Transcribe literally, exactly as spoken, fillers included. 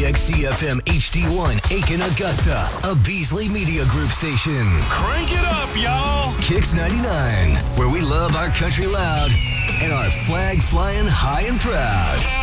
K X C F M H D one, Aiken, Augusta, a Beasley Media Group station. Crank it up, y'all. Kicks ninety-nine, where we love our country loud and our flag flying high and proud.